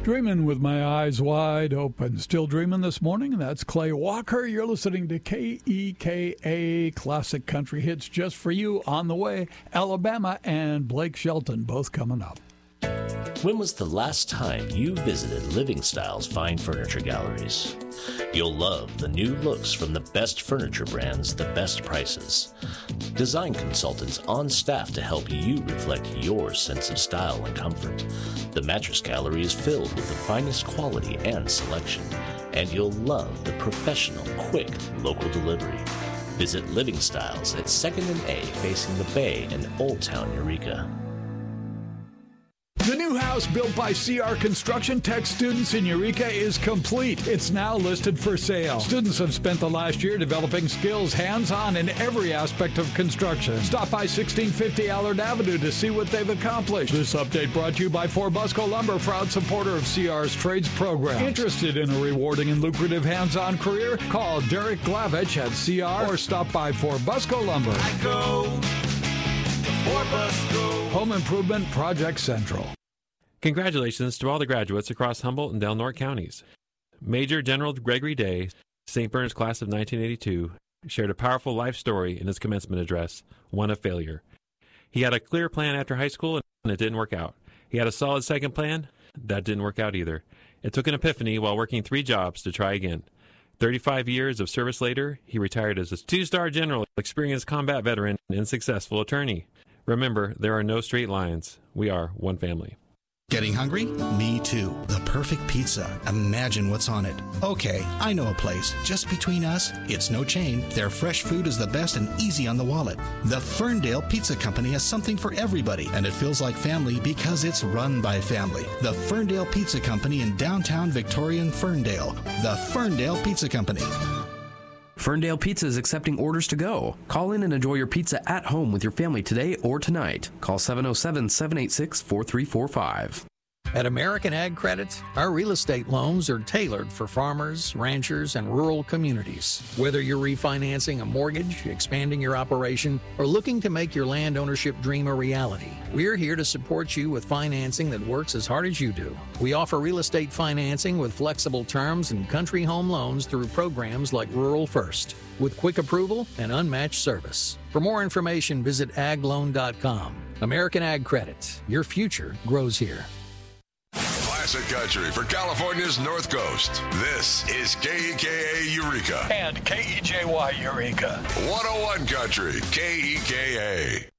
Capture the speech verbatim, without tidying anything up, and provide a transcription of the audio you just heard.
Dreaming with my eyes wide open. Still dreaming this morning? That's Clay Walker. You're listening to K E K A Classic Country Hits just for you on the way. Alabama and Blake Shelton both coming up. When was the last time you visited Living Styles Fine Furniture Galleries? You'll love the new looks from the best furniture brands, the best prices. Design consultants on staff to help you reflect your sense of style and comfort. The Mattress Gallery is filled with the finest quality and selection, and you'll love the professional, quick, local delivery. Visit Living Styles at second and A facing the Bay in Old Town, Eureka. The new house built by C R Construction Tech students in Eureka is complete. It's now listed for sale. Students have spent the last year developing skills hands-on in every aspect of construction. Stop by sixteen fifty Allard Avenue to see what they've accomplished. This update brought to you by Forbusco Lumber, proud supporter of C R's trades program. Interested in a rewarding and lucrative hands-on career? Call Derek Glavich at C R or stop by Forbusco Lumber. I go to Forbusco. Home Improvement Project Central. Congratulations to all the graduates across Humboldt and Del Norte counties. Major General Gregory Day, Saint Bernard's class of nineteen eighty-two, shared a powerful life story in his commencement address, one of failure. He had a clear plan after high school, and it didn't work out. He had a solid second plan. That didn't work out either. It took an epiphany while working three jobs to try again. thirty-five years of service later, he retired as a two-star general, experienced combat veteran, and successful attorney. Remember, there are no straight lines. We are one family. Getting hungry? Me too. The perfect pizza. Imagine what's on it. Okay, I know a place. Just between us, it's no chain. Their fresh food is the best and easy on the wallet. The Ferndale Pizza Company has something for everybody, and it feels like family because it's run by family. The Ferndale Pizza Company in downtown Victorian Ferndale. The Ferndale Pizza Company. Ferndale Pizza is accepting orders to go. Call in and enjoy your pizza at home with your family today or tonight. Call seven oh seven, seven eight six, four three four five. At American Ag Credit, our real estate loans are tailored for farmers, ranchers, and rural communities. Whether you're refinancing a mortgage, expanding your operation, or looking to make your land ownership dream a reality, we're here to support you with financing that works as hard as you do. We offer real estate financing with flexible terms and country home loans through programs like Rural First, with quick approval and unmatched service. For more information, visit ag loan dot com. American Ag Credit. Your future grows here. Classic Country for California's North Coast. This is K E K A Eureka. And K E J Y Eureka. one oh one Country, K E K A.